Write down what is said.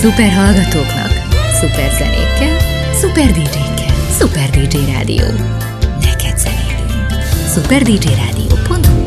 Szuper hallgatóknak, szuper zenékkel, szuper DJ-kkel, Szuper DJ Rádió. Neked zenélünk. superdjrádió.hu